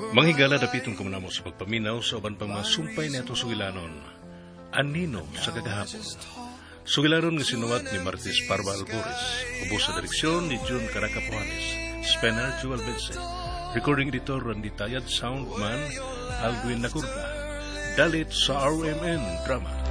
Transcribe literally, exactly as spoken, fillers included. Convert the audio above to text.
Manghigala dapitong kumunamo sa pagpaminaw sa uban pang mga sumpay na ito sugilanon. Anino sa kagahapon. Sugilanon nga sinuwat ni Martis Parva Albores. Ubos sa direksyon ni June Caracapuanes. Spenar Jewel Bense. Recording editor Randy Tayad. Soundman Alduin Nacurta. Dalit sa R M N Drama.